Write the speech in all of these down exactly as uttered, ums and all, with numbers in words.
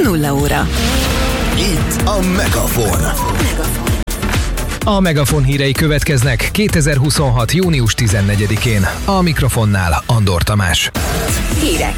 nulla óra. Itt a Megafon. A Megafon hírei következnek kétezer-huszonhat. június tizennegyedikén. A mikrofonnál Andor Tamás. Hírek.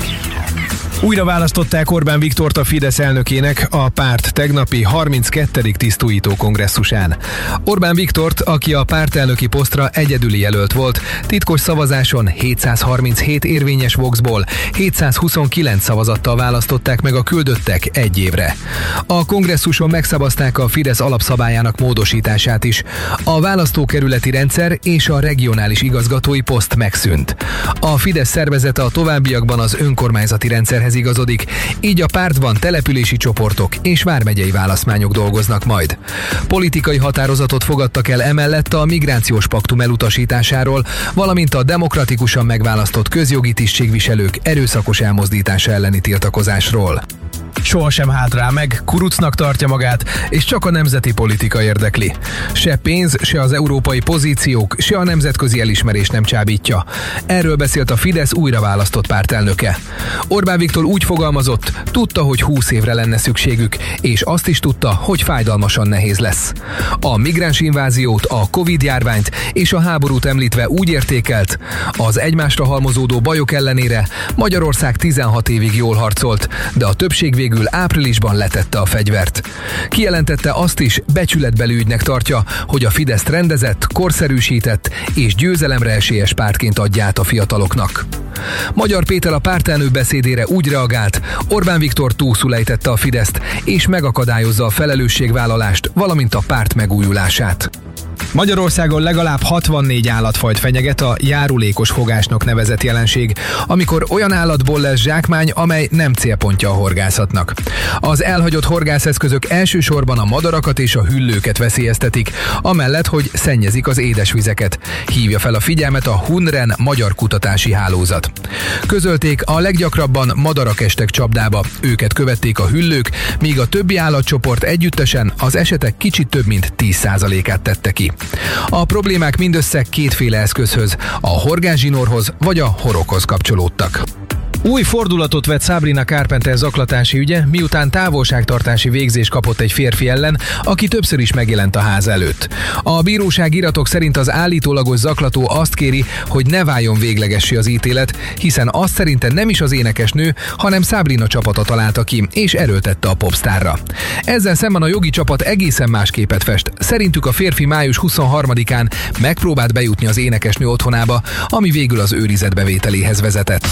Újra választották Orbán Viktort a Fidesz elnökének a párt tegnapi harminckettedik tisztújító kongresszusán. Orbán Viktort, aki a pártelnöki posztra egyedüli jelölt volt, titkos szavazáson hétszázharminchét érvényes voxból hétszázhuszonkilenc szavazattal választották meg a küldöttek egy évre. A kongresszuson megszavazták a Fidesz alapszabályának módosítását is. A választókerületi rendszer és a regionális igazgatói poszt megszűnt. A Fidesz szervezete a továbbiakban az önkormányzati rendszerhez igazodik, így a pártban települési csoportok és vármegyei választmányok dolgoznak majd. Politikai határozatot fogadtak el emellett a migrációs paktum elutasításáról, valamint a demokratikusan megválasztott közjogi tisztségviselők erőszakos elmozdítása elleni tiltakozásról. Sohasem hátrál meg, kurucnak tartja magát, és csak a nemzeti politika érdekli. Se pénz, se az európai pozíciók, se a nemzetközi elismerés nem csábítja. Erről beszélt a Fidesz újra választott pártelnöke. Orbán Viktor úgy fogalmazott, tudta, hogy húsz évre lenne szükségük, és azt is tudta, hogy fájdalmasan nehéz lesz. A migráns inváziót, a Covid-járványt és a háborút említve úgy értékelt, az egymásra halmozódó bajok ellenére Magyarország tizenhat évig jól harcolt, de a többség végül áprilisban letette a fegyvert. Kijelentette azt is, becsületbeli ügynek tartja, hogy a Fideszt rendezett, korszerűsített és győzelemre esélyes pártként adja át a fiataloknak. Magyar Péter a pártelnök beszédére úgy reagált, Orbán Viktor túlszul ejtette a Fideszt, és megakadályozza a felelősségvállalást, valamint a párt megújulását. Magyarországon legalább hatvannégy állatfajt fenyeget a járulékos fogásnak nevezett jelenség, amikor olyan állatból lesz zsákmány, amely nem célpontja a horgászatnak. Az elhagyott horgászeszközök elsősorban a madarakat és a hüllőket veszélyeztetik, amellett, hogy szennyezik az édesvizeket. Hívja fel a figyelmet a Hunren magyar kutatási hálózat. Közölték, a leggyakrabban madarak estek csapdába, őket követték a hüllők, míg a többi állatcsoport együttesen az esetek kicsit több mint tíz százalékát tette ki. A problémák mindössze kétféle eszközhöz, a horgászzsinórhoz vagy a horoghoz kapcsolódtak. Új fordulatot vett Sabrina Carpenter zaklatási ügye, miután távolságtartási végzést kapott egy férfi ellen, aki többször is megjelent a ház előtt. A bíróság iratok szerint az állítólagos zaklató azt kéri, hogy ne váljon véglegessé az ítélet, hiszen azt szerinte nem is az énekesnő, hanem Sabrina csapata találta ki, és erőltette a popstárra. Ezzel szemben a jogi csapat egészen más képet fest. Szerintük a férfi május huszonharmadikán megpróbált bejutni az énekesnő otthonába, ami végül az őrizetbevételéhez vezetett.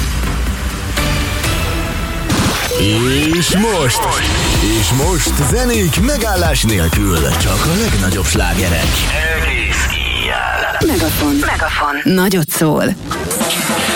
És most, és most zenék megállás nélkül, csak a legnagyobb slágerek. Egész éjjel. Megafon. Megafon. Nagyot szól.